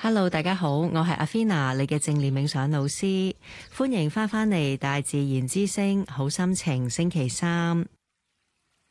Hello，大家好，我係阿 Fina，你嘅正念冥想老師，歡迎翻嚟大自然之聲好心情星期三。